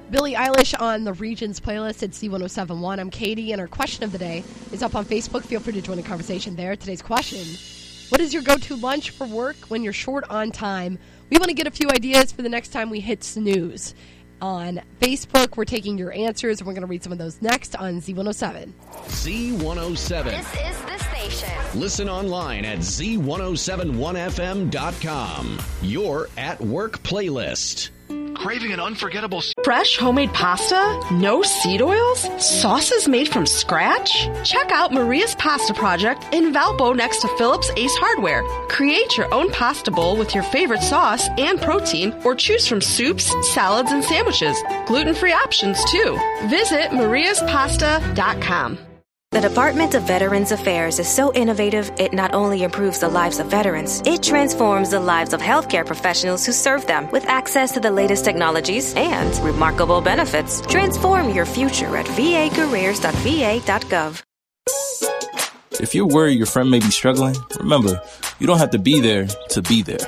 Billie Eilish on the Regions playlist at C1071. I'm Katie, and our question of the day is up on Facebook. Feel free to join the conversation there. Today's question: what is your go-to lunch for work when you're short on time? We want to get a few ideas for the next time we hit snooze. On Facebook, we're taking your answers, and we're going to read some of those next on Z107. Z107. This is the station. Listen online at Z1071FM.com. Your at work playlist. Craving an unforgettable fresh homemade pasta? No seed oils? Sauces made from scratch? Check out Maria's Pasta Project in Valpo next to Phillips Ace Hardware. Create your own pasta bowl with your favorite sauce and protein, or choose from soups, salads, and sandwiches. Gluten-free options, too. Visit mariaspasta.com. The Department of Veterans Affairs is so innovative, it not only improves the lives of veterans, it transforms the lives of healthcare professionals who serve them with access to the latest technologies and remarkable benefits. Transform your future at vacareers.va.gov. If you're worried your friend may be struggling, remember, you don't have to be there to be there.